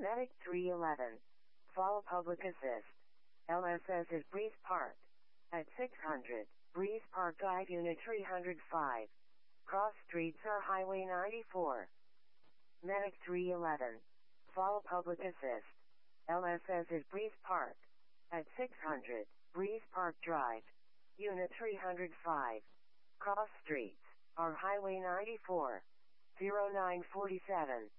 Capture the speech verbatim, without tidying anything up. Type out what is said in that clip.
Medic three eleven. Follow Public Assist. L S S is Breeze Park. At six hundred, Breeze Park Guide Unit three oh five. Cross streets are Highway ninety-four. Medic three eleven. Follow Public Assist. L S S is Breeze Park. At six hundred, Breeze Park Drive. Unit three oh five. Cross streets are Highway ninety-four. zero nine four seven.